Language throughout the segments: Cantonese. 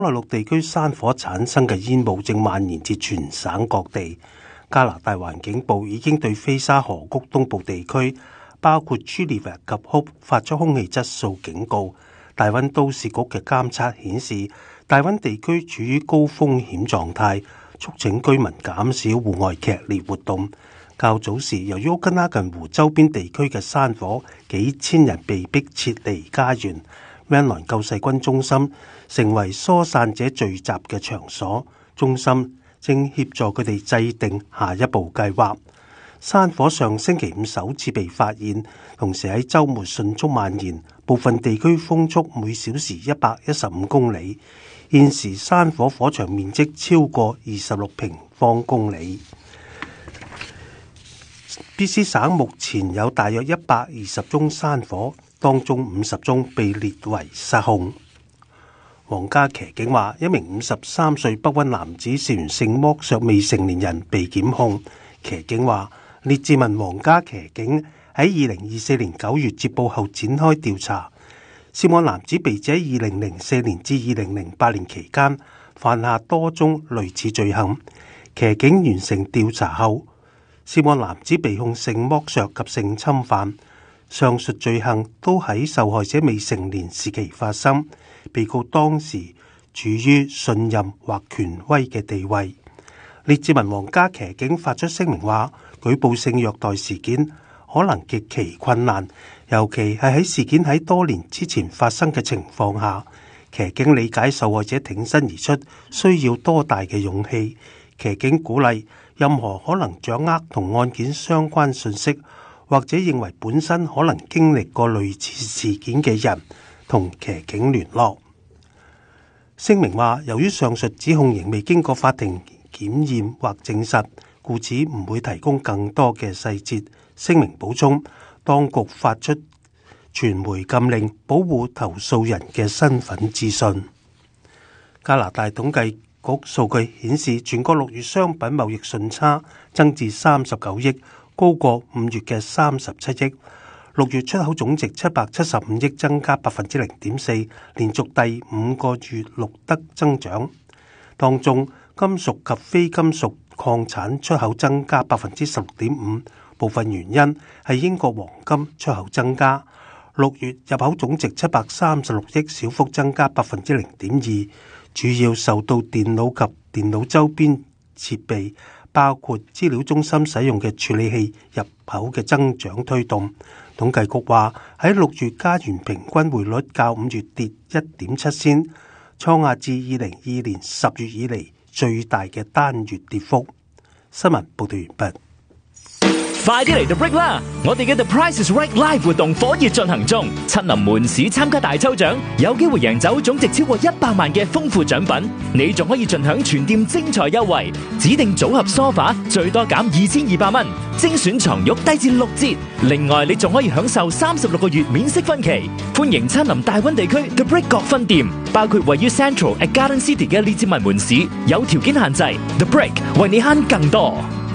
內陸地區山火產生嘅煙霧正蔓延至全省各地。加拿大環境部已經對菲沙河谷東部地區，包括 Chilliwack 及 Hope 發出空氣質素警告。大溫都市局嘅監測顯示，大溫地區處於高風險狀態，促請居民減少戶外劇烈活動。較早時，由於奧根拉近湖周邊地區嘅山火，幾千人被迫撤離家園。溫蘭救世軍中心成為疏散者聚集嘅場所，中心正協助佢哋制定下一步計劃。山火上星期五首次被發現，同時喺週末迅速蔓延，部分地區風速每小時115公里。現時山火火場面積超過26平方公里。BC 省目前有大約120宗山火，當中50宗被列為失控。皇家騎警話，一名53歲北溫男子涉嫌性剝削未成年人被檢控。騎警話，列治文皇家騎警喺2024年9月接報後展開調查。涉案男子被指喺2004年至2008年期間犯下多宗類似罪行。騎警完成調查後，涉案男子被控性剝削及性侵犯，上述罪行都喺受害者未成年時期發生。被告當時處於信任或權威嘅地位。列治文皇家騎警發出聲明話，舉報性虐待事件可能極其困難，尤其係喺事件喺多年之前發生嘅情況下。騎警理解受害者挺身而出需要多大嘅勇氣。騎警鼓勵任何可能掌握同案件相關信息，或者認為本身可能經歷過類似事件嘅人，同騎警聯絡。聲明話，由於上述指控仍未經過法庭檢驗或證實，故此唔會提供更多嘅細節。聲明補充，當局發出傳媒禁令，保護投訴人嘅身份資訊。加拿大統計局數據顯示，全國6月商品貿易順差增至39億，高過5月嘅37億。6月出口總值775億，增加0.4%，連續第5個月錄得增長。當中金屬及非金屬礦產出口增加16.5%，部分原因係英國黃金出口增加。6月入口總值736億，小幅增加0.2%，主要受到電腦及電腦周邊設備，包括資料中心使用嘅處理器入口嘅增長推動。統計局話，喺6月加元平均匯率較5月跌1.7仙，創下自2022年10月以嚟最大嘅單月跌幅。新聞報道完畢。 快啲嚟 The Break 啦！我哋嘅 The Price is Right Live 活動火熱進行中，親臨門市參加大抽獎，有機會贏走總值超過100萬嘅豐富獎品。你仲可以盡享全店精彩優惠，指定組合梳化最多減2200蚊，精選床褥低至6折。另外，你仲可以享受36個月免息分期。歡迎親臨大溫地區 The Break 各分店，包括位於 Central at Garden City 嘅列治文門市，有條件限制。The Break 為你慳更多。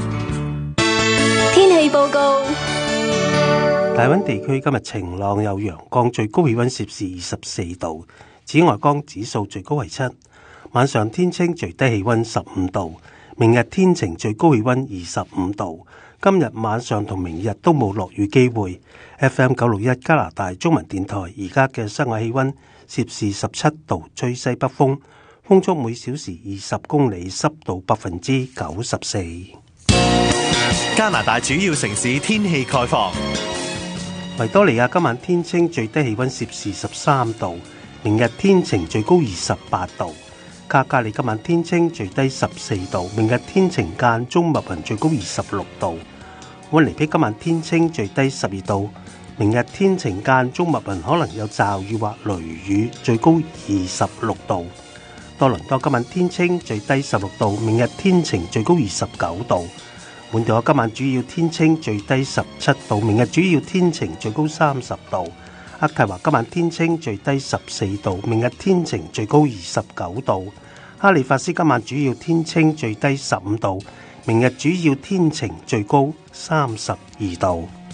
天氣報告： 大溫地區今日晴朗有陽光，最高氣溫攝氏24度，紫外光指數最高為7。晚上天清，最低氣溫15度。明日天晴，最高氣溫25度。今日晚上同明日都冇落雨機會。FM 961加拿大中文電台而家嘅室外氣溫攝氏17度，吹西北風，風速每小時20公里，濕度94%。 加拿大主要城市天氣概況： 維多利亞今晚天清，最低氣溫攝氏13度；明日天晴，最高28度。卡加利今晚天清，最低14度；明日天晴間中密雲，最高26度。溫尼比今晚天清，最低12度；明日天晴間中密雲，可能有驟雨或雷雨，最高26度。多倫多今晚天清，最低16度；明日天晴，最高29度。本島今晚主要天清，最低17度；明日主要天晴，最高30度。渥太華今晚天清，最低14度；明日天晴，最高29度。哈利法斯今晚主要天清，最低15度；明日主要天晴，最高32度。